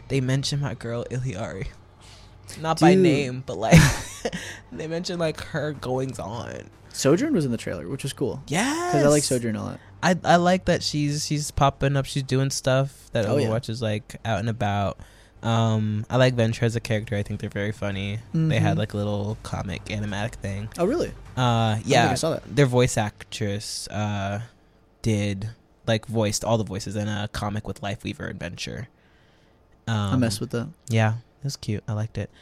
they mention my girl Iliari. Not by name, but like they mentioned like her goings on. Sojourn was in the trailer, which was cool. Yes, because I like Sojourn a lot. I like that she's popping up. She's doing stuff that Overwatch is like out and about. I like Venture as a character. I think they're very funny. They had like a little comic animatic thing. Oh really? Yeah, I think I saw that. Their voice actress voiced all the voices in a comic with Lifeweaver and Venture. I messed with that. Yeah, it was cute. I liked it.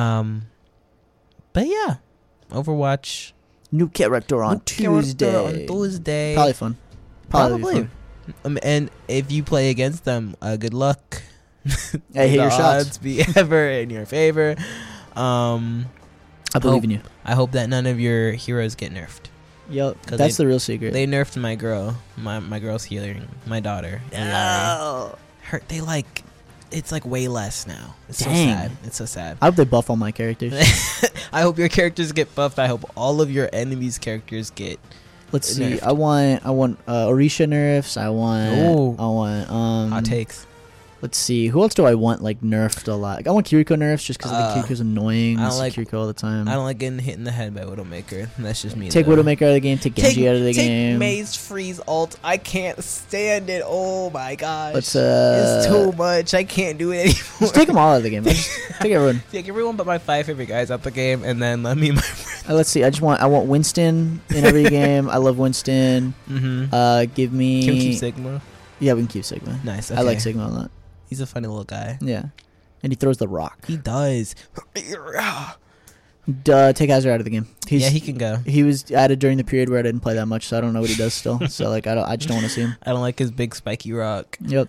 But yeah, Overwatch. New character on Tuesday. Probably fun. Probably. And if you play against them, good luck. I hit your shots. Be ever in your favor. I believe in you. I hope that none of your heroes get nerfed. Yep, that's the real secret. They nerfed my girl. My girl's healing. My daughter. Oh. They like... It's like way less now. It's so sad. It's so sad. I hope they buff all my characters. I hope your characters get buffed. I hope all of your enemies' characters get. Let's see. Nerfed. I want Orisha nerfs. I want hot takes. Let's see. Who else do I want like nerfed a lot? Like, I want Kiriko nerfs just because Kiriko's annoying. I don't like Kiriko all the time. I don't like getting hit in the head by Widowmaker. That's just me. Take Widowmaker out of the game. Take Genji out of the game. Take Maze Freeze ult. I can't stand it. Oh my gosh. It's too much. I can't do it anymore. Just take them all out of the game. Take everyone. Take everyone but my 5 favorite guys out the game, and then let me and my friends. Let's see. I want Winston in every game. I love Winston. Give me. Can we keep Sigma? Yeah, we can keep Sigma. Nice. Okay. I like Sigma a lot. He's a funny little guy. Yeah. And he throws the rock. He does. Take Hazard out of the game. He can go. He was added during the period where I didn't play that much, so I don't know what he does still. So like I just don't want to see him. I don't like his big spiky rock. Yep.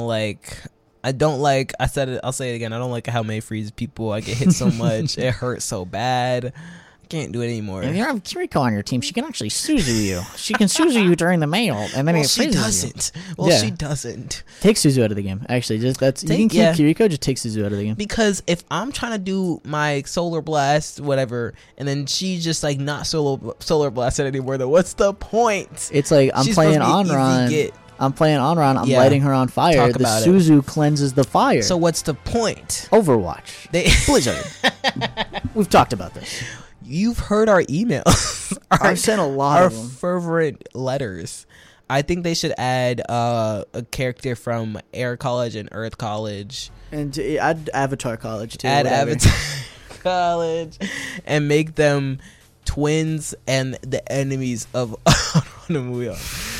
I said it, I'll say it again. I don't like how May freeze people. I get hit so much. It hurts so bad. Can't do it anymore. If you have Kiriko on your team, she can actually Suzu you. She can Suzu you during the mail, and then she doesn't. She doesn't. Take Suzu out of the game. Actually, you can keep Kiriko. Just take Suzu out of the game. Because if I'm trying to do my Solar Blast, whatever, and then she's just like not Solar Blasted anymore, then what's the point? It's like I'm playing Onron. I'm playing Onron. I'm lighting her on fire. The Suzu cleanses the fire. So what's the point? Overwatch. Blizzard. We've talked about this. You've heard our emails. I've sent a lot of them. Our fervent letters. I think they should add a character from Air College and Earth College. And add Avatar College, too. Add Avatar College. And make them twins and the enemies of Hanamuya.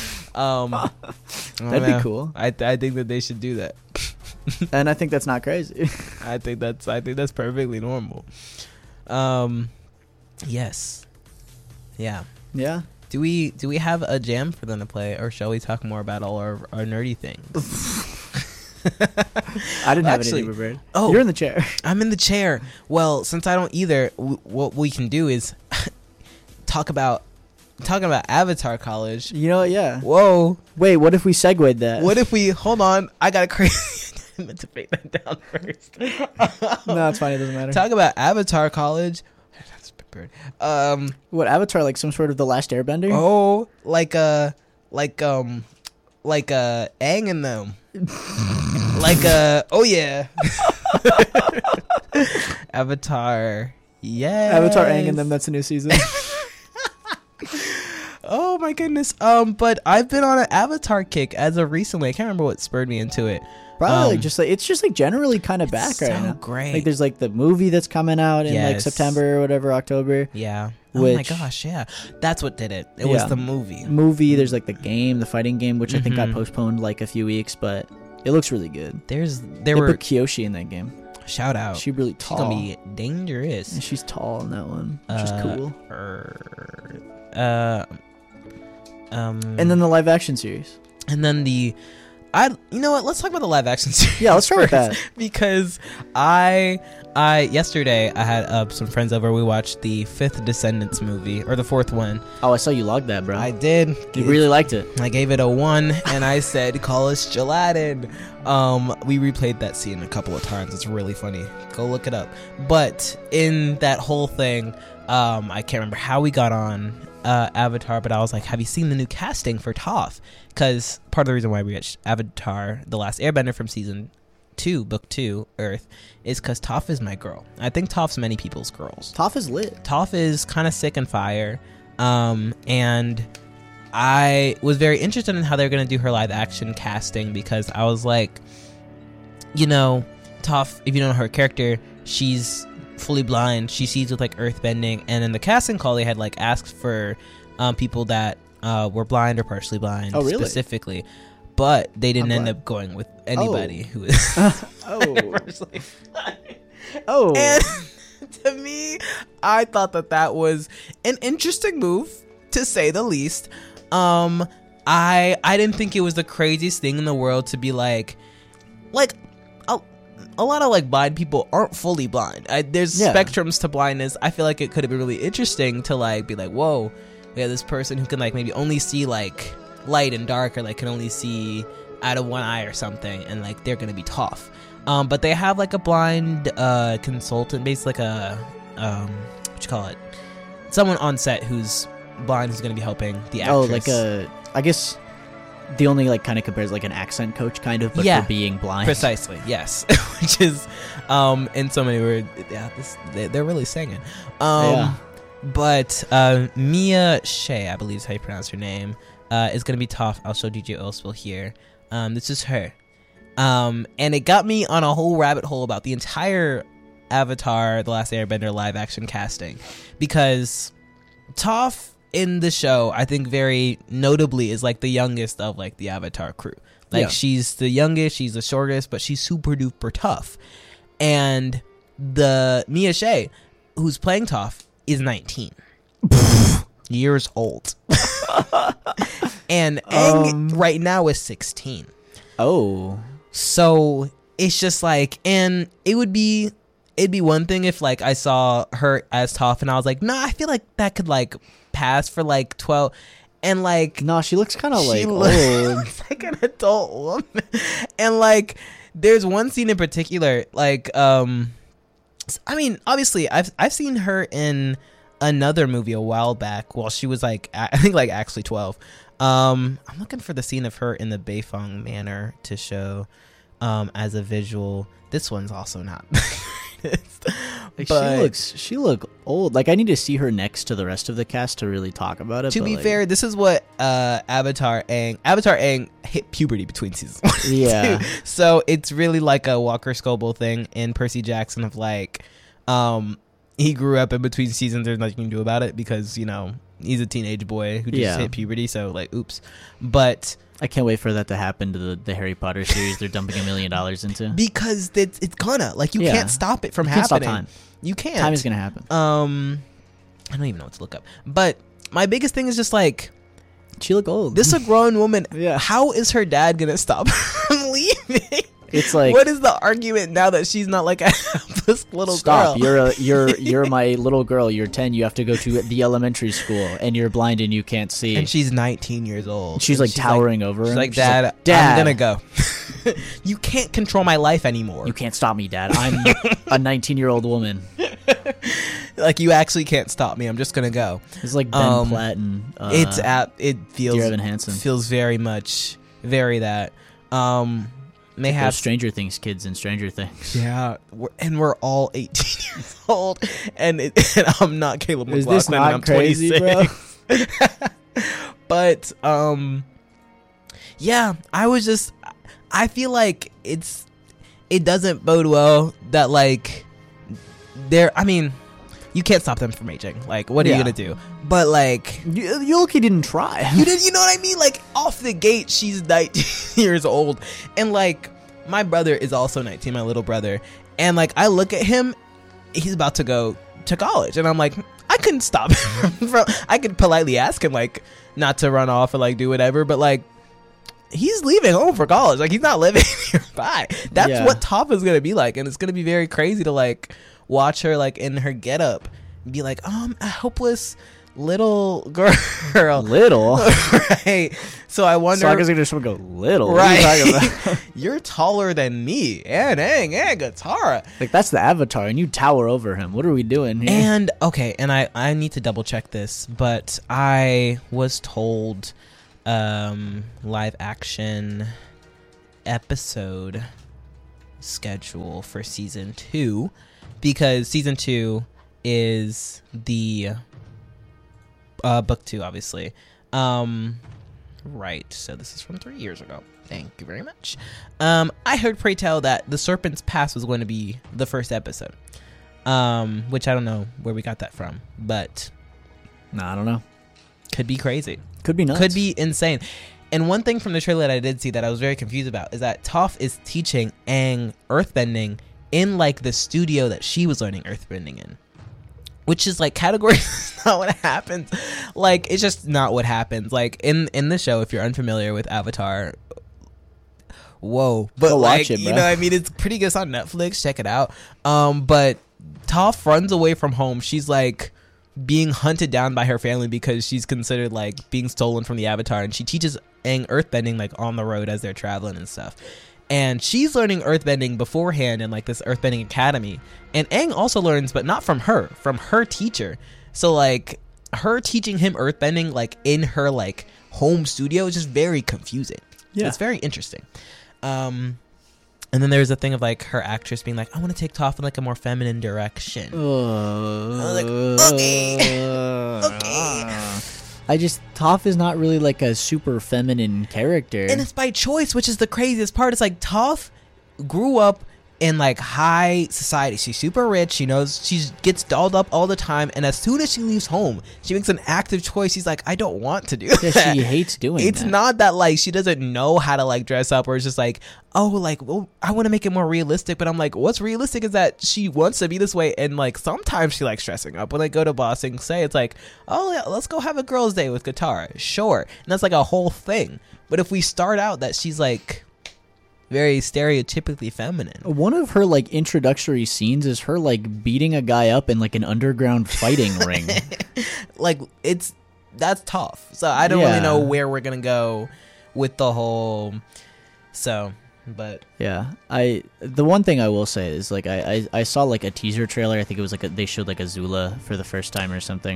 That'd be cool. I think that they should do that. And I think that's not crazy. I think that's perfectly normal. Yes. Yeah. Yeah. Do we have a jam for them to play, or shall we talk more about all our nerdy things? I didn't have anything prepared. Oh, you're in the chair. I'm in the chair. Well, since I don't either, what we can do is talking about Avatar College. You know what? Yeah. Whoa. Wait, what if we segued that? What if we... Hold on. I got a crazy... I meant to break that down first. No, it's fine. It doesn't matter. Talk about Avatar College. What, Avatar, like some sort of The Last Airbender? Oh, like Aang and them. Oh yeah. Avatar. Yeah. Avatar, Aang and them. That's a new season. Oh my goodness. But I've been on an Avatar kick as of recently. I can't remember what spurred me into it. Probably it's just like generally kind of back right now. Great. Like there's like the movie that's coming out in like September or whatever, October. Yeah. Oh my gosh, yeah. That's what did it. It was the movie. There's like the game, the fighting game, which I think got postponed like a few weeks, but it looks really good. They put Kyoshi in that game. Shout out. She's really tall. She's gonna be dangerous. And she's tall in that one, which is cool. And then the live action series. And then you know what? Let's talk about the live action series. Yeah, let's start with that. Because yesterday I had some friends over. We watched the 5th Descendants movie, or the 4th one. Oh, I saw you logged that, bro. I did. You really liked it. I gave it a 1, and I said, "Call us Gelatin." We replayed that scene a couple of times. It's really funny. Go look it up. But in that whole thing, I can't remember how we got on Avatar, but I was like, have you seen the new casting for Toph? Because part of the reason why we watched Avatar, The Last Airbender from season 2, book 2, Earth, is because Toph is my girl. I think Toph's many people's girls. Toph is lit. Toph is kind of sick and fire. And I was very interested in how they're going to do her live action casting, because I was like, you know, Toph, if you don't know her character, she's fully blind. She sees with like earth bending, and in the casting call they had like asked for people that were blind or partially blind. Oh, really? Specifically, but they didn't end up going with anybody who is partially blind. And to me, I thought that was an interesting move, to say the least. I didn't think it was the craziest thing in the world to be like a lot of like blind people aren't fully blind. There's spectrums to blindness. I feel like it could have been really interesting to like be like, whoa, we have this person who can like maybe only see like light and dark, or like can only see out of one eye or something, and like they're gonna be Toph. But they have like a blind consultant, basically like a what you call it, someone on set who's blind, who's gonna be helping the actress. I guess the only like kind of compares like an accent coach kind of, but for being blind. Precisely, yes. Which is in so many words, they're really singing. But Mia Shea, I believe is how you pronounce her name, is gonna be Toph. I'll show DJ Oswell here. This is her. And it got me on a whole rabbit hole about the entire Avatar The Last Airbender live action casting, because Toph in the show, I think very notably, is like the youngest of like the Avatar crew. Like she's the youngest, she's the shortest, but she's super duper tough. And the Mia Shea, who's playing Toph, is 19 years old. And Aang right now is 16. Oh. So it's just like, and it'd be one thing if like I saw her as Toph and I was like, nah, I feel like that could like pass for like 12, and like, no, she looks kind of like old. Looks like an adult woman. And like there's one scene in particular, like I mean, obviously I've seen her in another movie a while back while she was like, I think like actually 12. I'm looking for the scene of her in the Beifong Manor to show as a visual. This one's also not. Like, she look old. Like I need to see her next to the rest of the cast to really talk about it. To be fair, this is what Avatar Aang hit puberty between seasons 1 and 2. So it's really like a Walker Scobell thing in Percy Jackson of like he grew up in between seasons. There's nothing you can do about it because, you know, he's a teenage boy who just hit puberty. So like, oops. But I can't wait for that to happen to the Harry Potter series they're dumping $1 million into. Because it's gonna, like, you can't stop it from happening. Stop time. You can't. Time is gonna happen. I don't even know what to look up. But my biggest thing is just like, she look old. This is a grown woman. Yeah. How is her dad gonna stop her from leaving? It's like, what is the argument now that she's not like a helpless little girl? Stop! You're my little girl. You're 10. You have to go to the elementary school, and you're blind and you can't see. And she's 19 years old. She's like towering over him. She's like, Dad, I'm gonna go. You can't control my life anymore. You can't stop me, Dad. I'm a 19-year-old woman. Like, you actually can't stop me. I'm just gonna go. It's like Ben Platt and it feels Dear Evan Hansen. Feels very much that. May like have Stranger Things kids in Stranger Things. Yeah, we're all 18 years old, and I'm not Caleb McLaughlin. Is this not and I'm crazy, 26. Bro? But yeah, I feel like it doesn't bode well that like I mean, you can't stop them from aging. Like, what are you gonna do? But like, you lucky didn't try. You know what I mean? Like, off the gate, she's 19 years old, and like, my brother is also 19, my little brother, and like, I look at him, he's about to go to college, and I'm like, I couldn't stop him. I could politely ask him like not to run off or like do whatever, but like, he's leaving home for college. Like, he's not living nearby. That's what Toph is gonna be like, and it's gonna be very crazy to like watch her like in her getup, be like, a helpless little girl. Little? Right. So I wonder. Sokka's gonna just go, little? Right. What are you talking about? You're taller than me, and Aang, and Katara. Like, that's the Avatar, and you tower over him. What are we doing here? And, okay, and I need to double check this, but I was told live action episode schedule for season 2, because season 2 is the book 2, obviously. Right, so this is from 3 years ago. Thank you very much. I heard Pray Tell that The Serpent's Pass was going to be the first episode, which I don't know where we got that from, but I don't know. Could be crazy. Could be nuts. Could be insane. And one thing from the trailer that I did see that I was very confused about is that Toph is teaching Aang earthbending in like the studio that she was learning earthbending in, which is like category not what happens. Like, it's just not what happens. Like in the show, if you're unfamiliar with Avatar, whoa, but go like watch it, bro. You know what I mean, it's pretty good. It's on Netflix, check it out. But Toph runs away from home. She's like being hunted down by her family because she's considered like being stolen from the Avatar, and she teaches Aang earthbending like on the road as they're traveling and stuff. And she's learning earthbending beforehand in like this earthbending academy, and Aang also learns, but not from her teacher. So like her teaching him earthbending like in her like home studio is just very confusing. Yeah, it's very interesting. And then there's a thing of like her actress being like, I want to take Toph in like a more feminine direction. I was like, okay. Toph is not really like a super feminine character. And it's by choice, which is the craziest part. It's like Toph grew up in like high society. She's super rich. She knows she gets dolled up all the time. And as soon as she leaves home, she makes an active choice. She's like, I don't want to do that. Yeah, she hates doing It's not that like she doesn't know how to like dress up, or it's just like, oh, like, well, I want to make it more realistic. But I'm like, what's realistic is that she wants to be this way. And like sometimes she likes dressing up. When I go to Ba Sing Se, it's like, oh yeah, let's go have a girls' day with Katara. Sure. And that's like a whole thing. But if we start out that she's like very stereotypically feminine. One of her like introductory scenes is her like beating a guy up in like an underground fighting ring. Like that's tough. So I don't really know where we're gonna go with the whole. So, but yeah, the one thing I will say is like I saw like a teaser trailer. I think it was like they showed like Azula for the first time or something.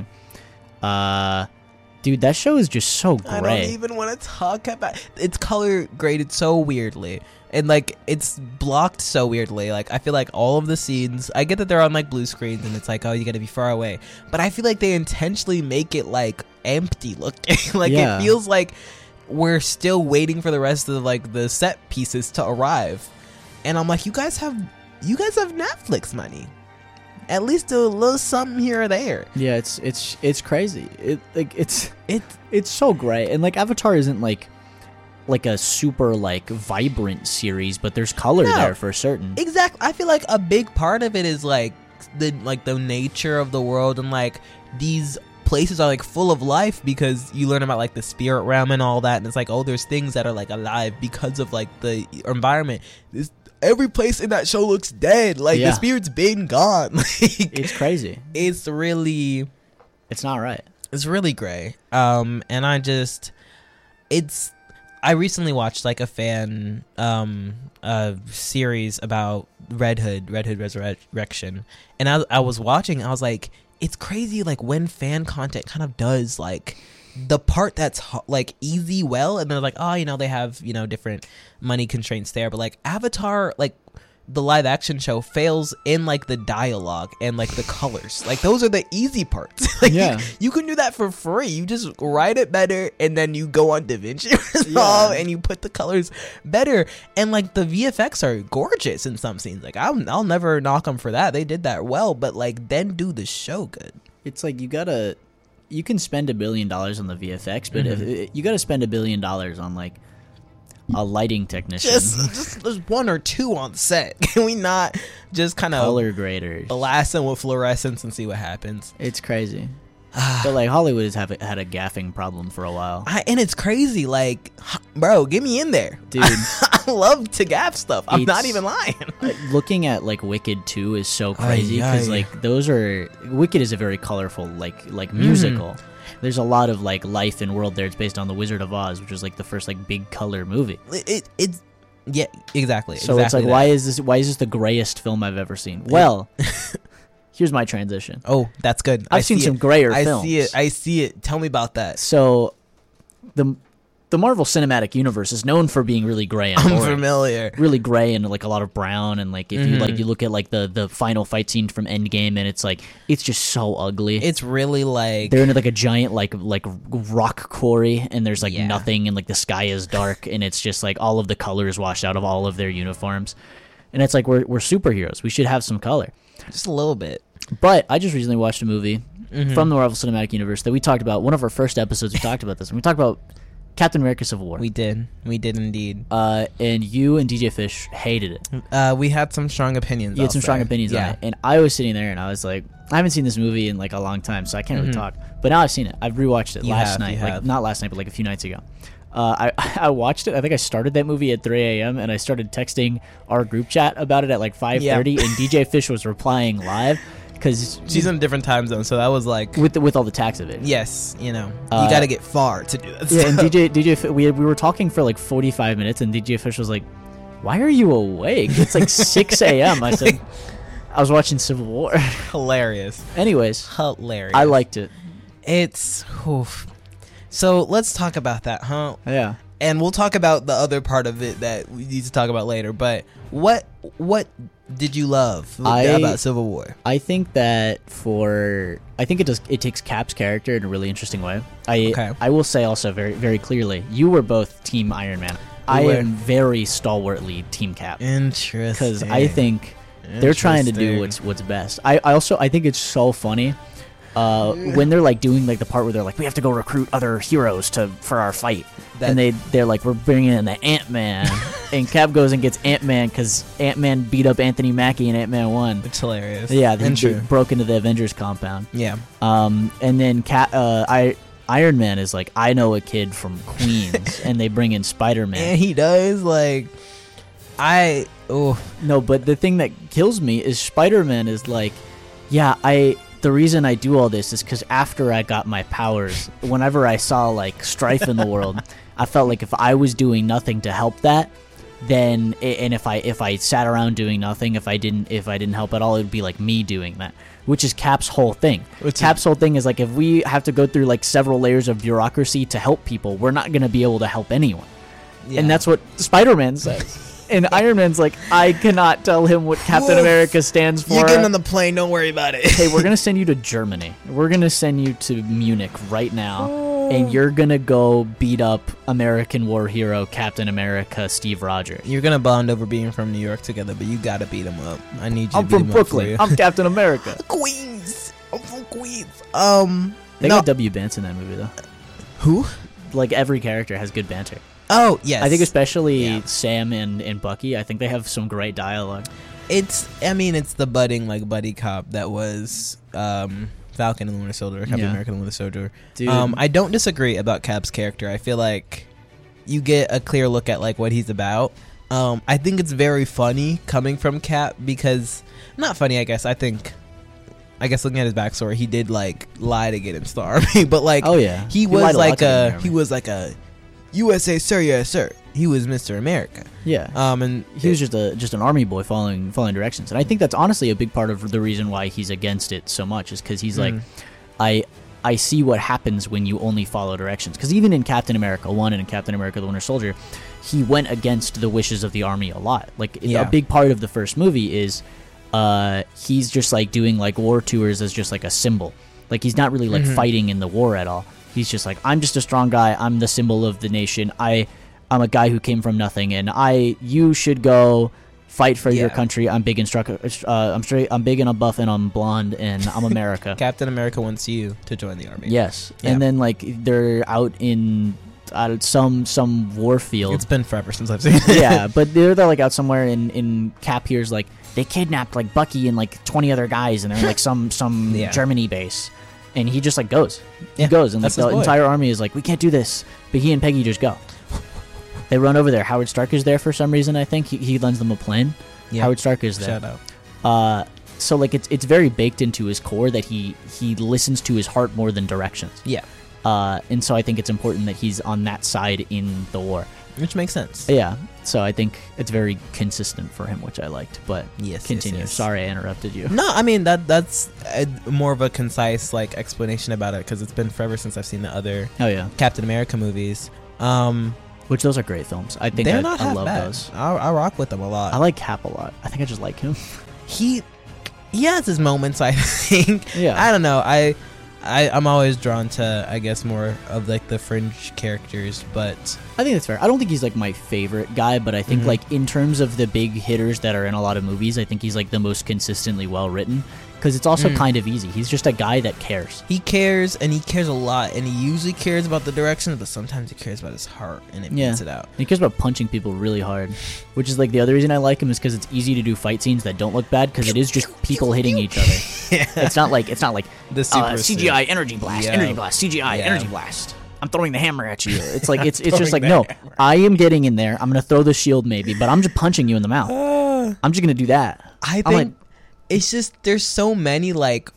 Dude, that show is just so gray. I don't even want to talk about. It's color graded so weirdly. And like it's blocked so weirdly. Like I feel like all of the scenes, I get that they're on like blue screens and it's like, oh, you gotta be far away, but I feel like they intentionally make it like empty looking. Like it feels like we're still waiting for the rest of like the set pieces to arrive. And I'm like, you guys have Netflix money. At least do a little something here or there. Yeah, it's crazy. It's so gray. And like Avatar isn't like a super like vibrant series, but there's color there for certain. Exactly. I feel like a big part of it is like the nature of the world, and like these places are like full of life because you learn about like the spirit realm and all that, and it's like, oh, there's things that are like alive because of like the environment. Every place in that show looks dead. Like the spirit's been gone. Like, it's crazy. It's not right. It's really gray. And I recently watched like a fan series about Red Hood Resurrection, and I was watching. I was like, it's crazy like when fan content kind of does like the part that's like easy well, and they're like, oh, you know, they have, you know, different money constraints there, but like Avatar, like the live action show fails in like the dialogue and like the colors. Like those are the easy parts. Like, you can do that for free. You just write it better and then you go on DaVinci Resolve and you put the colors better. And like the VFX are gorgeous in some scenes. Like I'll never knock them for that. They did that well, but like then do the show good. It's like you can spend $1 billion on the VFX, but if you gotta spend $1 billion on like a lighting technician. Just there's one or two on set. Can we not just kind of color graders, blast them with fluorescence and see what happens? It's crazy. But like Hollywood has had a gaffing problem for a while, and it's crazy. Like, bro, get me in there, dude. I love to gaff stuff. I'm not even lying. Looking at like Wicked 2 is so crazy because like Wicked is a very colorful like musical. There's a lot of like life and world there. It's based on The Wizard of Oz, which was like the first like big color movie. It's yeah, exactly. So it's like why is this the grayest film I've ever seen? Well, here's my transition. Oh, that's good. I've seen some grayer films. I see it. Tell me about that. So the Marvel Cinematic Universe is known for being really gray and boring. Unfamiliar. Really gray and like a lot of brown, and like if you like you look at like the final fight scene from Endgame, and it's like it's just so ugly. It's really like they're in like a giant like rock quarry, and there's like nothing, and like the sky is dark, and it's just like all of the colors washed out of all of their uniforms, and it's like we're superheroes. We should have some color, just a little bit. But I just recently watched a movie from the Marvel Cinematic Universe that we talked about. One of our first episodes, we talked about this, and we talked about Captain America: Civil War. We did indeed. And you and DJ Fish hated it. We had some strong opinions. You had some strong opinions on it, and I was sitting there and I was like, I haven't seen this movie in like a long time, so I can't really talk. But now I've seen it. I've rewatched it last night, like not last night, but like a few nights ago. I watched it. I think I started that movie at 3 a.m. and I started texting our group chat about it at like 5:30, and DJ Fish was replying live. Because she's in a different time zone, so that was like with all the tax of it. Yes, you got to get far to do that. Yeah, and DJ, we were talking for like 45 minutes, and DJ Fish was like, "Why are you awake? It's like 6 a.m." I said, "I was watching Civil War." Hilarious. Anyways, hilarious. I liked it. It's so let's talk about that, huh? Yeah. And we'll talk about the other part of it that we need to talk about later. But what did you love about Civil War? I think that it takes Cap's character in a really interesting way. I will say also very, very clearly, you were both Team Iron Man. I am very stalwartly Team Cap. Interesting. Because I think they're trying to do what's best. I think it's so funny when they're like doing like the part where they're like, we have to go recruit other heroes for our fight, and they're like, we're bringing in the Ant-Man, and Cap goes and gets Ant-Man because Ant-Man beat up Anthony Mackie in Ant-Man 1. It's hilarious. Yeah, they broke into the Avengers compound. Yeah. And then Iron Man is like, I know a kid from Queens, and they bring in Spider-Man. And he does No, but the thing that kills me is Spider-Man is like, the reason I do all this is because after I got my powers, whenever I saw like strife in the world, I felt like if I was doing nothing to help that, then and if I sat around doing nothing, if I didn't help at all, it would be like me doing that, which is Cap's whole thing. Cap's whole thing is like, if we have to go through like several layers of bureaucracy to help people, we're not going to be able to help anyone. Yeah. And that's what Spider-Man says. And Iron Man's like, I cannot tell him what Captain America stands for. You're getting on the plane, don't worry about it. Hey, we're going to send you to Germany. We're going to send you to Munich right now. And you're going to go beat up American war hero Captain America Steve Rogers. You're going to bond over being from New York together, but you got to beat him up. I need you to beat him up. I'm from Brooklyn. I'm Captain America. Queens. I'm from Queens. They got W. Banks in that movie, though. Who? Like, every character has good banter. Oh, yes. I think especially Sam and Bucky, I think they have some great dialogue. It's the budding, like, buddy cop that was Falcon and the Winter Soldier, Captain America and the Winter Soldier. Dude. I don't disagree about Cap's character. I feel like you get a clear look at, like, what he's about. I think it's very funny coming from Cap because... Not funny, I guess. I guess looking at his backstory, he did, like, lie to get into the army. But, like, he was like a... USA, sir, yes, sir. He was Mr. America. Yeah. And he was just an army boy following directions. And I think that's honestly a big part of the reason why he's against it so much is because he's like, I see what happens when you only follow directions. Because even in Captain America 1 and in Captain America the Winter Soldier, he went against the wishes of the army a lot. Like, a big part of the first movie is he's just like doing like war tours as just like a symbol. Like, he's not really like fighting in the war at all. He's just like, I'm just a strong guy. I'm the symbol of the nation. I'm a guy who came from nothing, and you should go fight for your country. I'm big and I'm big and I'm buff and I'm blonde and I'm America. Captain America wants you to join the army. Yes, and then like they're out in some war field. It's been forever since I've seen it. Yeah, but they're like out somewhere in Cap here's like they kidnapped like Bucky and like 20 other guys, and they're in like some Germany base. And he just like goes. He goes, and like the entire army is like, we can't do this. But he and Peggy just go. They run over there. Howard Stark is there for some reason. I think he lends them a plane. Yeah. Howard Stark is there. Shout out. So like it's very baked into his core that he listens to his heart more than directions. Yeah. And so I think it's important that he's on that side in the war. Which makes sense. Yeah. So I think it's very consistent for him, which I liked. But continue. Yes. Sorry I interrupted you. No, I mean, that's more of a concise like explanation about it because it's been forever since I've seen the other Captain America movies. Which those are great films. I think they're not I half love bad. those. I rock with them a lot. I like Cap a lot. I think I just like him. He has his moments, I think. Yeah. I don't know. I'm always drawn to, I guess, more of like the fringe characters, but I think that's fair. I don't think he's like my favorite guy, but I think like in terms of the big hitters that are in a lot of movies, I think he's like the most consistently well written, because it's also kind of easy. He's just a guy that cares. He cares, and he cares a lot, and he usually cares about the direction, but sometimes he cares about his heart, and it beats it out. And he cares about punching people really hard, which is like the other reason I like him, is because it's easy to do fight scenes that don't look bad, because it is just people hitting each other. It's not like The super CGI energy blast, energy blast, CGI energy blast. I'm throwing the hammer at you. It's like it's just like, no, I am getting in there. I'm gonna throw the shield maybe, but I'm just punching you in the mouth. I'm just gonna do that. I think it's just there's so many like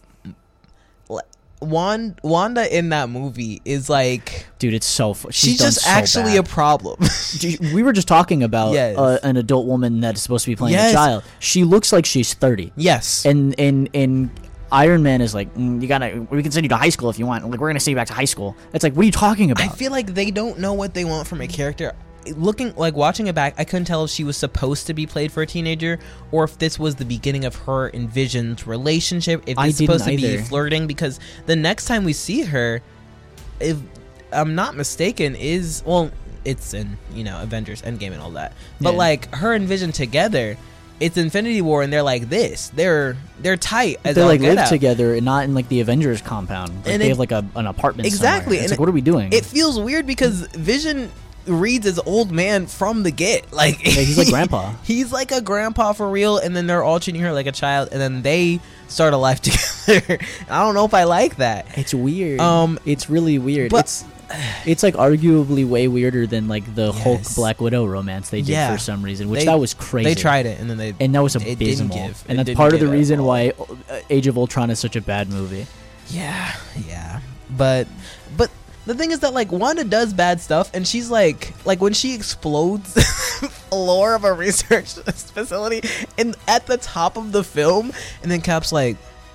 Wanda in that movie is like, dude, it's so she's just actually a problem. We were just talking about an adult woman that's supposed to be playing a child. She looks like she's 30. Yes, and Iron Man is like, we can send you to high school if you want. Like, we're gonna send you back to high school. It's like, what are you talking about? I feel like they don't know what they want from a character. Watching it back, I couldn't tell if she was supposed to be played for a teenager or if this was the beginning of her and Vision's relationship, if it's supposed to be flirting, because the next time we see her, if I'm not mistaken, it's in, Avengers Endgame and all that, but like her and Vision together, it's Infinity War, and they're like this. They're tight. As they like live together, and not in like the Avengers compound. Like, and they have like an apartment. Exactly. It's like, what are we doing? It feels weird because Vision reads as old man from the get. Like, he's like grandpa. He's like a grandpa for real, and then they're all treating her like a child, and then they start a life together. I don't know if I like that. It's weird. It's really weird. But it's like arguably way weirder than like the Hulk Black Widow romance they did for some reason, which that was crazy. They tried it, and then that was abysmal. And that's part of the reason why Age of Ultron is such a bad movie. Yeah. But the thing is that like Wanda does bad stuff, and she's like when she explodes the floor of a research facility and at the top of the film, and then Cap's like,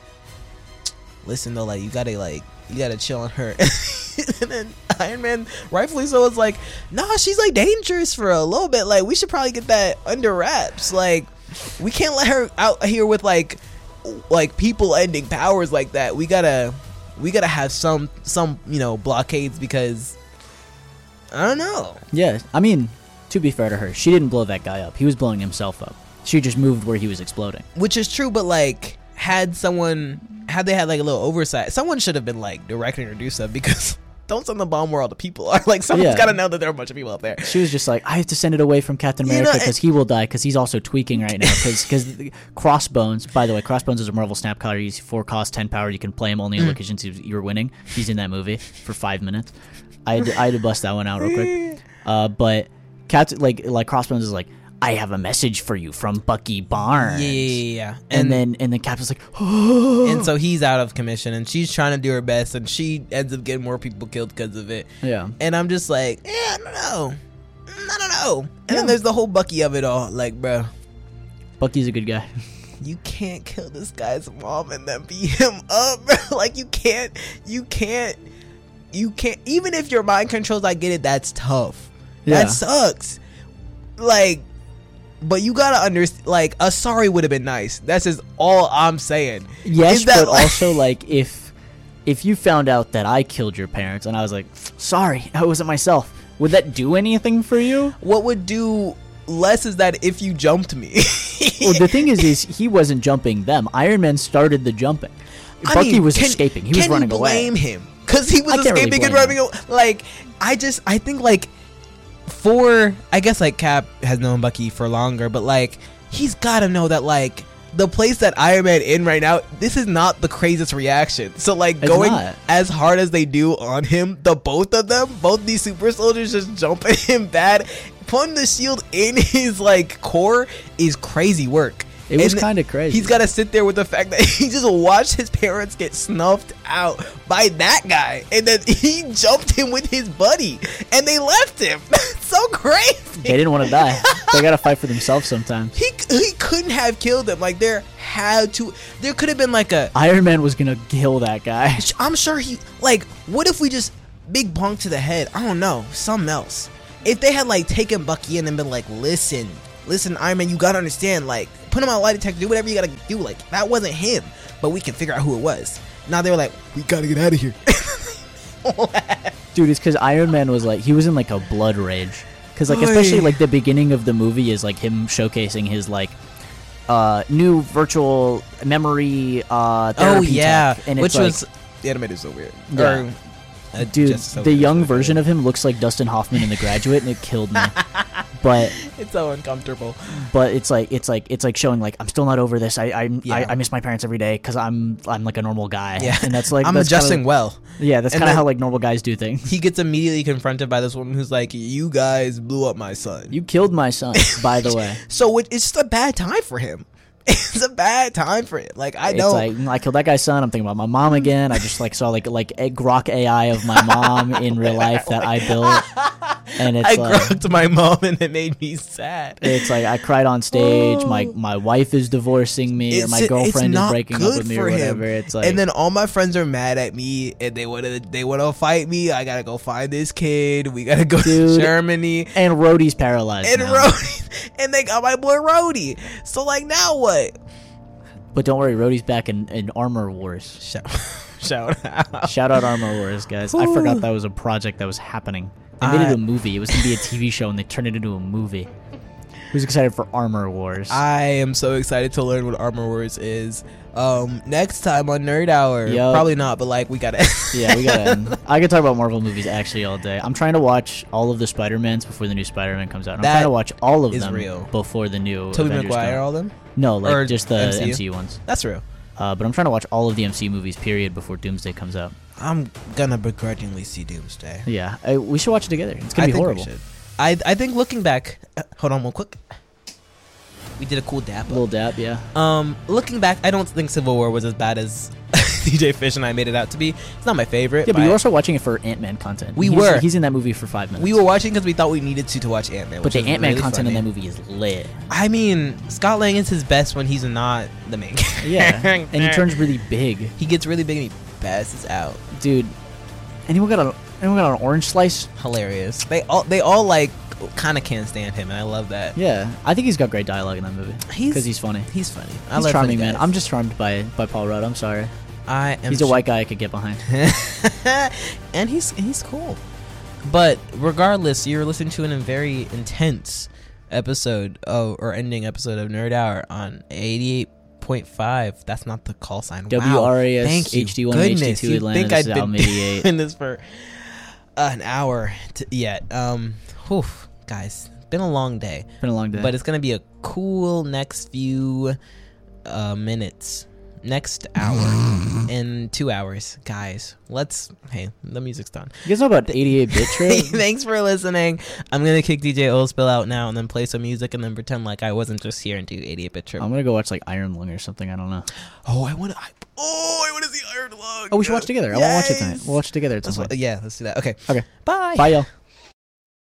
listen though, like you gotta chill on her. And then Iron Man, rightfully so, is like, nah, she's like dangerous for a little bit. Like, we should probably get that under wraps. Like, we can't let her out here with like people ending powers like that. We gotta have some blockades, because I don't know. Yeah, I mean, to be fair to her, she didn't blow that guy up. He was blowing himself up. She just moved where he was exploding. Which is true, but like had they had like a little oversight, someone should have been like directing her to do stuff, because don't send the bomb where all the people are. Like, someone's got to know that there are a bunch of people out there. She was just like, I have to send it away from Captain America because he will die, because he's also tweaking right now. Because Crossbones, by the way, Crossbones is a Marvel snap cutter. He's 4 cost, 10 power. You can play him only in locations you're winning. He's in that movie for 5 minutes. I had to bust that one out real quick. But Captain, like Crossbones is like, I have a message for you from Bucky Barnes. Yeah. And then Captain's like, oh. And so he's out of commission, and she's trying to do her best, and she ends up getting more people killed because of it. Yeah. And I'm just like, I don't know. And then there's the whole Bucky of it all. Like, bro, Bucky's a good guy. You can't kill this guy's mom and then beat him up, bro. Like, you can't. Even if your mind controls, I get it. That's tough. Yeah. That sucks. Like, but you gotta understand, like, a sorry would have been nice. That's just all I'm saying. Yes, but also, like, if you found out that I killed your parents and I was like, sorry, I wasn't myself, would that do anything for you? What would do less is that if you jumped me. Well, the thing is he wasn't jumping them. Iron Man started the jumping. Bucky was escaping. He was running away. Can you blame him? Because he was escaping and running away. Like, I think, like, I guess, like, Cap has known Bucky for longer, but, like, he's gotta know that, like, the place that Iron Man in right now, this is not the craziest reaction. So, like, going as hard as they do on him, both of them, both these super soldiers just jumping him bad, putting the shield in his, like, core is crazy work. It was kind of crazy. He's got to sit there with the fact that he just watched his parents get snuffed out by that guy, and then he jumped him with his buddy, and they left him. That's so crazy. They didn't want to die. They got to fight for themselves sometimes. He couldn't have killed them. Like, there could have been like Iron Man was going to kill that guy. I'm sure what if we just big bonk to the head. I don't know, something else. If they had like taken Bucky in and been like, listen, Iron Man, you gotta understand, like, put him on a lie detector, do whatever you gotta do. Like, that wasn't him, but we can figure out who it was. Now they were like, we gotta get out of here. Dude, it's because Iron Man was like, he was in like a blood rage. Because like, especially like the beginning of the movie is like him showcasing his like new virtual memory therapy tech. And which it's was the animated so weird. Yeah. Dude, the young version of him looks like Dustin Hoffman in The Graduate, and it killed me. But it's so uncomfortable. But it's like showing like I'm still not over this. I miss my parents every day because I'm like a normal guy. Yeah, and that's like I'm that's adjusting kinda, well. Yeah, that's kind of how like normal guys do things. He gets immediately confronted by this woman who's like, "You guys blew up my son. You killed my son, by the way." So it's just a bad time for him. It's a bad time for it. Like, I know. It's like, I killed that guy's son. I'm thinking about my mom again. I just like saw like a Grok AI of my mom in real life that I built, and it's I like, groked my mom, and it made me sad. It's like I cried on stage. My wife is divorcing me, or my girlfriend is breaking up with me, or whatever. It's like, and then all my friends are mad at me, and they want to fight me. I gotta go find this kid. We gotta go to Germany. And Rhodey's paralyzed. And and they got my boy Rhodey. So like, now what? But don't worry, Rhodey's back in Armor Wars. Shout out Armor Wars, guys. I forgot that was a project that was happening. They made it a movie. It was going to be a TV show, and they turned it into a movie. Who's excited for Armor Wars? I am so excited to learn what Armor Wars is. Next time on Nerd Hour. Yep. Probably not, but like, we gotta yeah, we gotta end. I could talk about Marvel movies actually all day. I'm trying to watch all of the Spider-Mans before the new Spider-Man comes out. I'm trying to watch all of them before the new Tobey Avengers Maguire, all of them? No, like or just the MCU ones. That's real. But I'm trying to watch all of the MCU movies, period, before Doomsday comes out. I'm gonna begrudgingly see Doomsday. Yeah, we should watch it together. It's gonna be horrible. I think looking back, hold on one quick. We did a cool dap. A little dap, yeah. Looking back, I don't think Civil War was as bad as DJ Fish and I made it out to be. It's not my favorite. Yeah, but you were also watching it for Ant-Man content. He's in that movie for 5 minutes. We were watching because we thought we needed to watch Ant-Man. But the Ant-Man really content in that movie is lit. I mean, Scott Lang is his best when he's not the main character. Yeah, and he turns really big. He gets really big and he passes out. Dude, anyone got an orange slice? Hilarious. They all like kind of can't stand him, and I love that. Yeah, I think he's got great dialogue in that movie because he's funny. He's funny. He's charming, man. I'm just charmed by Paul Rudd. I'm sorry. He's a white guy I could get behind. And he's cool. But regardless, you're listening to a very intense episode or ending episode of Nerd Hour on 88.5. That's not the call sign. WRAS HD1 HD2 Atlanta. Think this I'd been doing this for an hour yet. Guys, been a long day. But it's gonna be a cool next few minutes. Next hour in 2 hours, guys. Hey, the music's done. You guys know about 88-bit trade? Thanks for listening. I'm gonna kick DJ Oldspill out now and then play some music and then pretend like I wasn't just here and do 88-bit trip. I'm gonna go watch like Iron Lung or something. I don't know. I wanna see Iron Lung. Oh, we should watch together. I want to watch it tonight. We'll watch it together at some point. Yeah, let's do that. Okay. Bye. Bye, y'all.